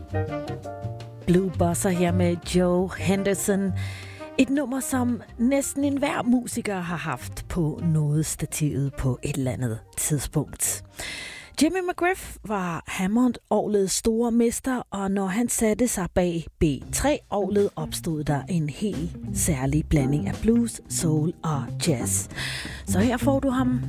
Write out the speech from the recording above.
Blue Buzzer her med Joe Henderson. Et nummer, som næsten enhver musiker har haft på nodestativet på et eller andet tidspunkt. Jimmy McGriff var Hammond-orglets store mester, og når han satte sig bag B3-orglet, opstod der en helt særlig blanding af blues, soul og jazz. Så her får du ham